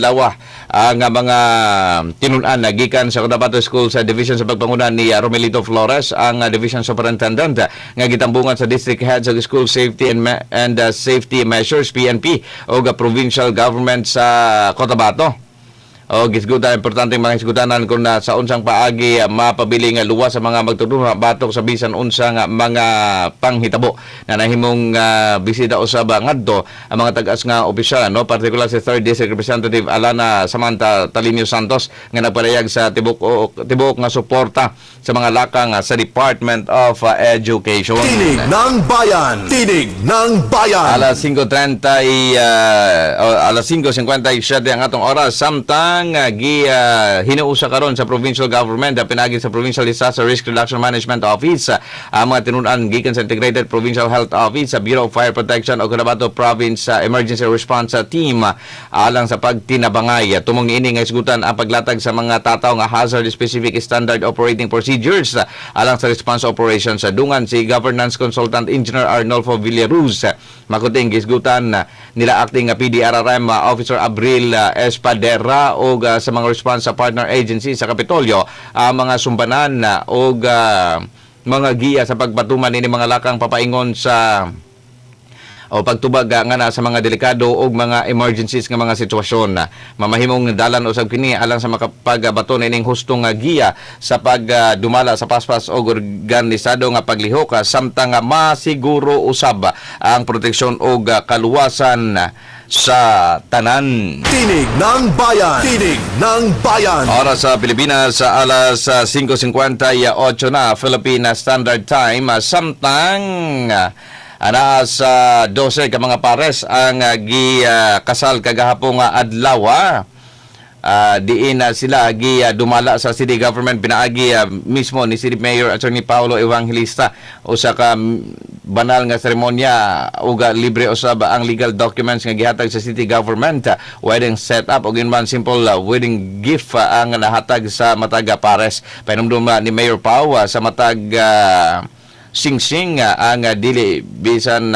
lawa ang mga tinunan na gikan sa Cotabato School sa Division sa pagpangunan ni Romelito Flores, ang Division Superintendent nga gitambungan sa District Heads of School Safety and Safety Measures PNP o provincial government sa Cotabato. O gisgutan, importante mga gisgutanan kung sa unsang paagi mapabili nga luwas sa mga magtutulong batok sa bisan unsang mga panghitabo na nahimong bisita usab ngadto ang mga tagas nga opisyal, no, particular si 3rd District Representative Alana Samantha Talinio Santos nga nagpalayag sa tibok nga suporta sa mga lakang sa Department of Education. Tinig ng Bayan! Tinig ng Bayan! Alas 5:30 alas 5:57 ang atong oras, samtang hinuusa karon sa provincial government pinagi sa Provincial Disaster Risk Reduction Management Office ang mga tinunan gikan sa Integrated Provincial Health Office sa Bureau of Fire Protection o Cotabato Province Emergency Response Team alang sa pagtinabangay tumong niini nga isgutan ang paglatag sa mga tataw nga hazard specific standard operating procedures alang sa response operations sa dungan si Governance Consultant Engineer Arnolfo Villaruz. Makuting gisgutan nila acting PDRRM Officer Abril Espadera o sa mga response sa partner agency sa Kapitolyo ang mga sumbanan o mga giya sa pagpatuman ini mga lakang papaingon sa o pagtubag nga na sa mga delikado o mga emergencies nga mga sitwasyon. Mamahimong dalan usab kini alang sa makapagbato ining hustong giya sa pagdumala sa paspas o organisado nga paglihok samtang masiguro usab ang proteksyon o kaluwasan sa tanan. Tinig ng Bayan! Tinig ng Bayan! Oras sa Pilipinas sa alas 5:58 na Philippine Standard Time, samtang ana sa 12 ka mga pares ang kasal kagahapon adlaw. Diin sila dumala sa city government pinaagi mismo ni City Mayor Attorney Paulo Evangelista usa ka banal nga seremonya ug libre usab ang legal documents nga gihatag sa city government, wedding setup ug man simple wedding gift ang nahatag sa matag pares. Painumdum ni Mayor Pau sa matag sing-sing ang dili bisan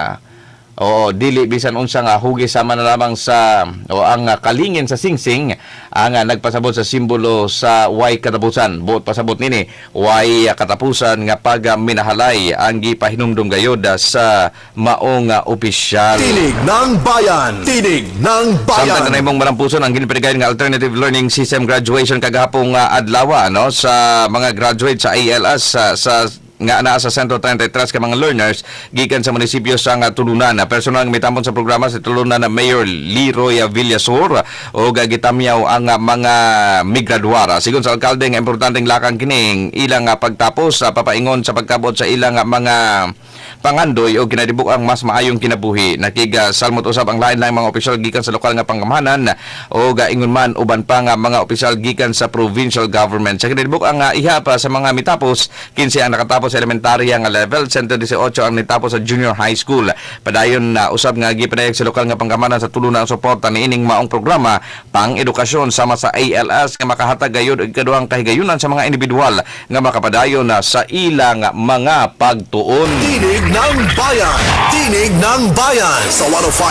dili bisan unsang hugis sama na lamang sa ang kalingin sa sing-sing ang nagpasabot sa simbolo sa way katapusan. Buot pasabot nini way katapusan nga pag minahalay ang gipahinumdum gayod sa maong opisyal. Tinig ng Bayan! Tinig ng Bayan! Samtang na imong malampuson ang ginipirigay nga alternative learning system graduation kagahapong adlaw sa mga graduate sa ALS sa nga naa sa Sentro 33 ka mga learners gikan sa munisipyo sa Tulunan. Personal nga mitambon sa programa sa Tulunan na Mayor Leroy Villasor o gitamyaw ang mga migraduara. Sigon sa alkalde nga importanteng lakang kining ilang pagtapos papaingon sa pagkabot sa ilang mga pangandoy o kinadibuk ang mas maayong kinabuhi. Salmot usab ang lain-laing mga opisyal gikan sa lokal nga pangamahanan o ingon man uban pa nga mga opisyal gikan sa provincial government. Sa kinadibuk ang iha pa sa mga mitapos, 15 ang nakatapos sa elementarya nga level, 118 ang nitapos sa junior high school. Padayon usab nga gipadayag sa lokal nga pangamahanan sa tulunan ang suporta niining maong programa pang edukasyon sama sa ALS nga makahatag gayud og kaduhang kahigayunan sa mga individual nga makapadayon sa ilang mga pagtuon. Tinig ng Bayan! Tinig ng Bayan! Sa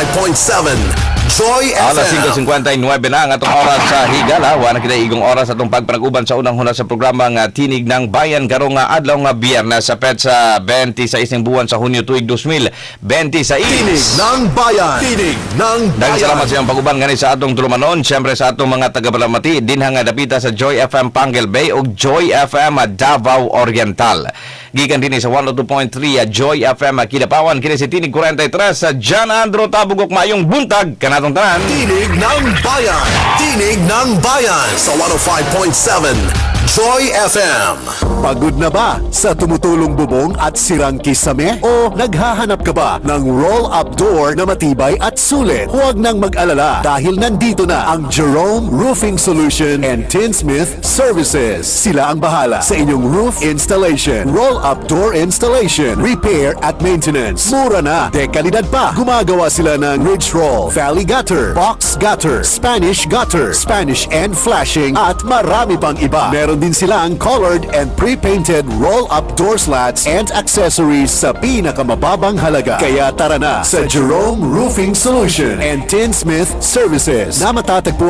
105.7 Joy FM! Alas 5:59 na ang atong oras sa higala. Wala kita igong oras atong pagpanag-uban sa unang huna sa programa nga Tinig ng Bayan karong adlaw nga Biyernes sa petsa 26 ng buwan sa Hunyo tuig 2026. Tinig ng Bayan! Tinig ng Bayan! Daghang salamat sa iyong pag-uban ngani sa atong tulumanon. Siyempre sa atong mga taga-Balamati dinha nga dapita sa Joy FM Panguil Bay ug Joy FM Davao Oriental. Gikan din sa 102.3 Joy FM Kidapawan. Kini si Tinig 43 sa Jan Andro Tabugok mayong buntag kanatong tanan. Tinig ng Bayan! Tinig ng Bayan! Sa 105.7 Joy FM. Pagod na ba sa tumutulong bubong at sirang kisame? O naghahanap ka ba ng roll-up door na matibay at sulit? Huwag nang mag-alala dahil nandito na ang Jerome Roofing Solution and Tinsmith Services. Sila ang bahala sa inyong roof installation, roll-up door installation, repair at maintenance. Mura na, dekalidad pa. Gumagawa sila ng ridge roll, valley gutter, box gutter, Spanish gutter, Spanish and flashing at marami pang iba. Meron Meron din silang colored and pre-painted roll-up door slats and accessories sa pinakamababang halaga. Kaya tara na sa Jerome Roofing Solution and Tinsmith Services na matatagpuan